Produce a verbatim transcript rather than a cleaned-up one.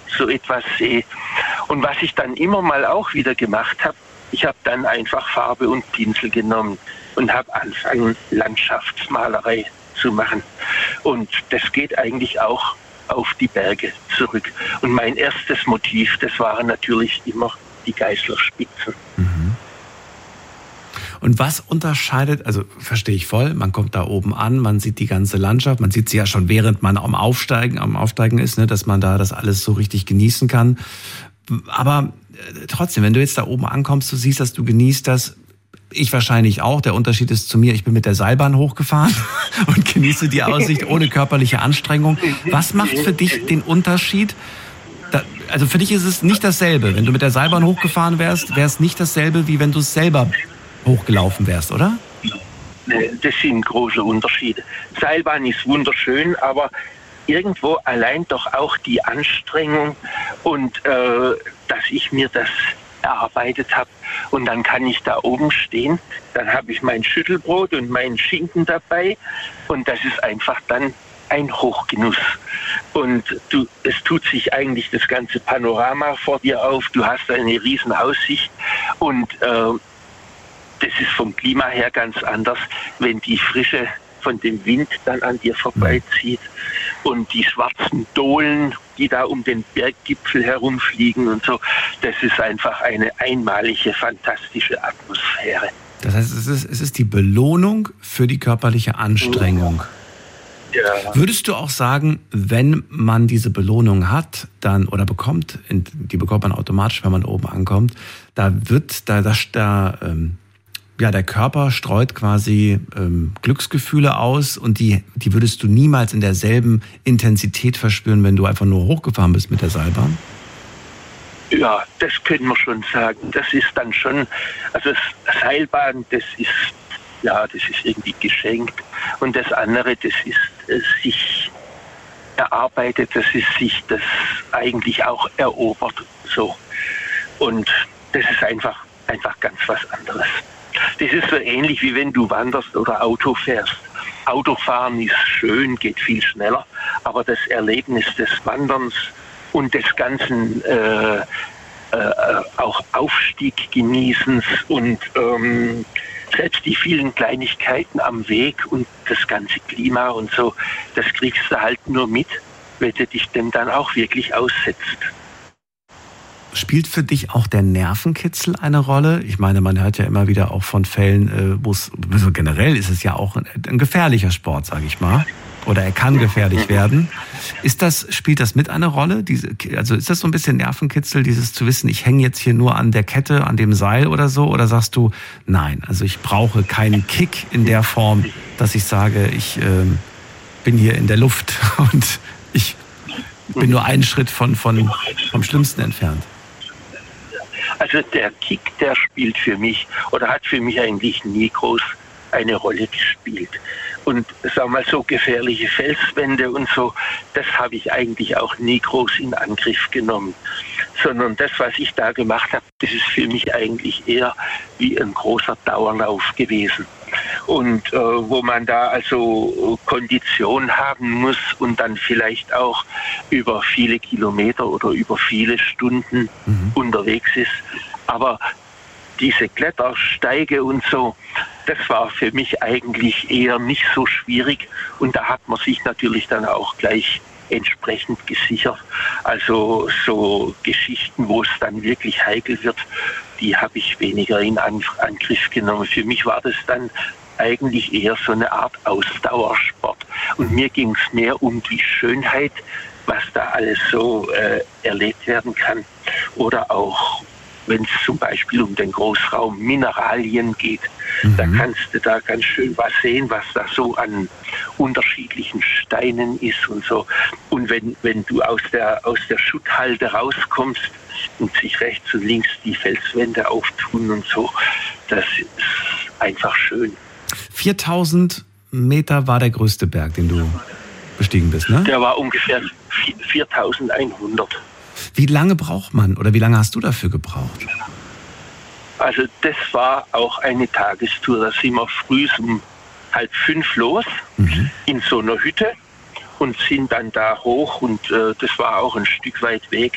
so etwas sehe. Und was ich dann immer mal auch wieder gemacht habe, ich habe dann einfach Farbe und Pinsel genommen und habe angefangen, Landschaftsmalerei zu machen. Und das geht eigentlich auch auf die Berge zurück. Und mein erstes Motiv, das waren natürlich immer die Geißlerspitzen. Mhm. Und was unterscheidet, also verstehe ich voll, man kommt da oben an, man sieht die ganze Landschaft, man sieht sie ja schon, während man am Aufsteigen, am Aufsteigen ist, ne, dass man da das alles so richtig genießen kann. Aber trotzdem, wenn du jetzt da oben ankommst, du siehst das, du genießt das, ich wahrscheinlich auch. Der Unterschied ist zu mir, ich bin mit der Seilbahn hochgefahren und genieße die Aussicht ohne körperliche Anstrengung. Was macht für dich den Unterschied? Da, also für dich ist es nicht dasselbe. Wenn du mit der Seilbahn hochgefahren wärst, wäre es nicht dasselbe, wie wenn du es selber hochgelaufen wärst, oder? Das sind große Unterschiede. Seilbahn ist wunderschön, aber irgendwo allein doch auch die Anstrengung und äh, dass ich mir das erarbeitet habe. Und dann kann ich da oben stehen, dann habe ich mein Schüttelbrot und meinen Schinken dabei und das ist einfach dann ein Hochgenuss. Und du, es tut sich eigentlich das ganze Panorama vor dir auf, du hast eine riesen Aussicht und äh, das ist vom Klima her ganz anders, wenn die Frische von dem Wind dann an dir vorbeizieht und die schwarzen Dohlen, die da um den Berggipfel herumfliegen und so. Das ist einfach eine einmalige, fantastische Atmosphäre. Das heißt, es ist, es ist die Belohnung für die körperliche Anstrengung. Ja. Würdest du auch sagen, wenn man diese Belohnung hat, dann oder bekommt, die bekommt man automatisch, wenn man oben ankommt, da wird da, da, da ähm, ja, der Körper streut quasi ähm, Glücksgefühle aus und die, die würdest du niemals in derselben Intensität verspüren, wenn du einfach nur hochgefahren bist mit der Seilbahn? Ja, das können wir schon sagen. Das ist dann schon, also das Seilbahn, das ist, ja, das ist irgendwie geschenkt. Und das andere, das ist äh, sich erarbeitet, das ist sich das eigentlich auch erobert. So. Und das ist einfach, einfach ganz was anderes. Das ist so ähnlich, wie wenn du wanderst oder Auto fährst. Autofahren ist schön, geht viel schneller, aber das Erlebnis des Wanderns und des ganzen äh, äh, auch Aufstieg genießens und ähm, selbst die vielen Kleinigkeiten am Weg und das ganze Klima und so, das kriegst du halt nur mit, wenn du dich dem dann auch wirklich aussetzt. Spielt für dich auch der Nervenkitzel eine Rolle? Ich meine, man hört ja immer wieder auch von Fällen, wo es, also generell ist es ja auch ein, ein gefährlicher Sport, sage ich mal. Oder er kann gefährlich werden. Ist das, spielt das mit eine Rolle? Diese, also ist das so ein bisschen Nervenkitzel, dieses zu wissen, ich hänge jetzt hier nur an der Kette, an dem Seil oder so? Oder sagst du, nein, also ich brauche keinen Kick in der Form, dass ich sage, ich äh, bin hier in der Luft und ich bin nur einen Schritt von, von, vom Schlimmsten entfernt? Also der Kick, der spielt für mich oder hat für mich eigentlich nie groß eine Rolle gespielt. Und sagen wir mal so gefährliche Felswände und so, das habe ich eigentlich auch nie groß in Angriff genommen. Sondern das, was ich da gemacht habe, das ist für mich eigentlich eher wie ein großer Dauerlauf gewesen. Und äh, wo man da also Kondition haben muss und dann vielleicht auch über viele Kilometer oder über viele Stunden mhm. unterwegs ist. Aber diese Klettersteige und so, das war für mich eigentlich eher nicht so schwierig. Und da hat man sich natürlich dann auch gleich entsprechend gesichert. Also so Geschichten, wo es dann wirklich heikel wird, die habe ich weniger in Angriff genommen. Für mich war das dann eigentlich eher so eine Art Ausdauersport. Und mir ging es mehr um die Schönheit, was da alles so äh, erlebt werden kann. Oder auch, wenn es zum Beispiel um den Großraum Mineralien geht, mhm. da kannst du da ganz schön was sehen, was da so an unterschiedlichen Steinen ist und so. Und wenn, wenn du aus der, aus der Schutthalde rauskommst und sich rechts und links die Felswände auftun und so, das ist einfach schön. viertausend Meter war der größte Berg, den du bestiegen bist, ne? Der war ungefähr viertausendeinhundert. Wie lange braucht man oder wie lange hast du dafür gebraucht? Also das war auch eine Tagestour. Da sind wir früh um halb fünf los mhm. in so einer Hütte und sind dann da hoch und äh, das war auch ein Stück weit Weg.